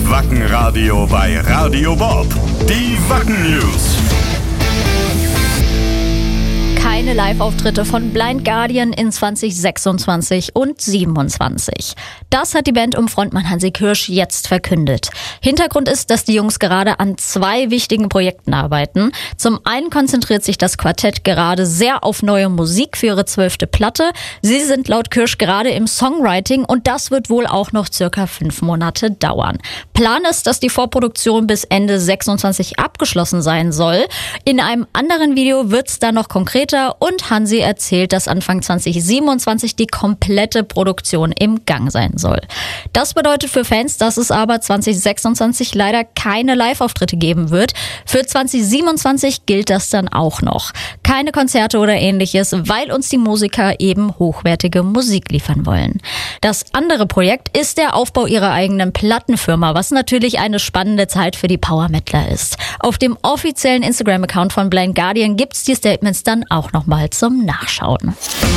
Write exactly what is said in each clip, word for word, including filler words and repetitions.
Wackenradio bei Radio Bob. Die Wacken News. Keine Live-Auftritte von Blind Guardian in zwanzig sechsundzwanzig und siebenundzwanzig. Das hat die Band um Frontmann Hansi Kürsch jetzt verkündet. Hintergrund ist, dass die Jungs gerade an zwei wichtigen Projekten arbeiten. Zum einen konzentriert sich das Quartett gerade sehr auf neue Musik für ihre zwölfte Platte. Sie sind laut Kürsch gerade im Songwriting und das wird wohl auch noch circa fünf Monate dauern. Plan ist, dass die Vorproduktion bis Ende sechsundzwanzig abgeschlossen sein soll. In einem anderen Video wird es dann noch konkreter und Hansi erzählt, dass Anfang zwanzig siebenundzwanzig die komplette Produktion im Gang sein soll. Das bedeutet für Fans, dass es aber zwanzig sechsundzwanzig leider keine Live-Auftritte geben wird. Für zwanzig siebenundzwanzig gilt das dann auch noch. Keine Konzerte oder ähnliches, weil uns die Musiker eben hochwertige Musik liefern wollen. Das andere Projekt ist der Aufbau ihrer eigenen Plattenfirma, was natürlich eine spannende Zeit für die Power-Metaler ist. Auf dem offiziellen Instagram-Account von Blind Guardian gibt's die Statements dann auch nochmal zum Nachschauen.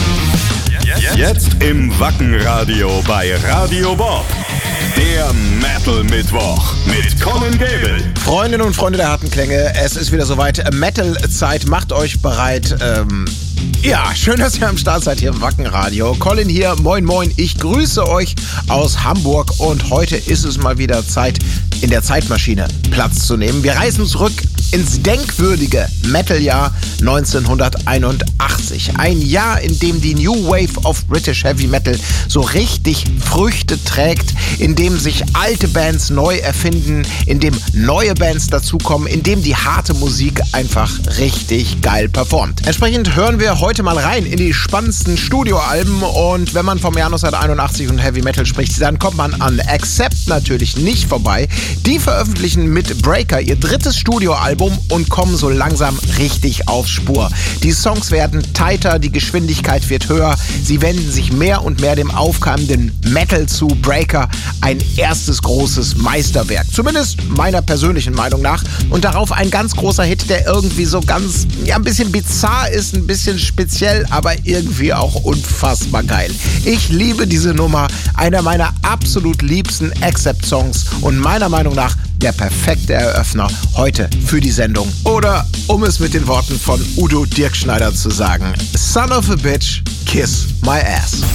Jetzt im Wackenradio bei Radio Bob. Der Metal-Mittwoch mit Colin Gable. Freundinnen und Freunde der harten Klänge, es ist wieder soweit. Metal-Zeit, macht euch bereit. Ähm, ja, schön, dass ihr am Start seid hier im Wackenradio. Colin hier, moin moin, ich grüße euch aus Hamburg und heute ist es mal wieder Zeit, in der Zeitmaschine Platz zu nehmen. Wir reisen zurück ins denkwürdige Metal-Jahr neunzehnhunderteinundachtzig. Ein Jahr, in dem die New Wave of British Heavy Metal so richtig Früchte trägt, in dem sich alte Bands neu erfinden, in dem neue Bands dazukommen, in dem die harte Musik einfach richtig geil performt. Entsprechend hören wir heute mal rein in die spannendsten Studioalben und wenn man vom Jahr neunzehnhunderteinundachtzig und Heavy Metal spricht, dann kommt man an Accept natürlich nicht vorbei. Die veröffentlichen mit Breaker ihr drittes Studioalbum und kommen so langsam richtig auf Spur. Die Songs werden tighter, die Geschwindigkeit wird höher, sie wenden sich mehr und mehr dem aufkeimenden Metal zu. Breaker, ein erstes großes Meisterwerk, zumindest meiner persönlichen Meinung nach, und darauf ein ganz großer Hit, der irgendwie so ganz, ja, ein bisschen bizarr ist, ein bisschen speziell, aber irgendwie auch unfassbar geil. Ich liebe diese Nummer, einer meiner absolut liebsten Accept-Songs und meiner Meinung nach der perfekte Eröffner heute für die Sendung. Oder, um es mit den Worten von Udo Dirkschneider zu sagen, Son of a Bitch, Kiss My Ass.